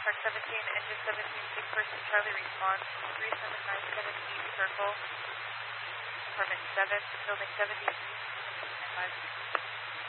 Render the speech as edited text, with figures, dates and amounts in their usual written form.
Park 17, engine 17, 6 person Charlie response, 37917 circle, apartment 7, building 70, 5.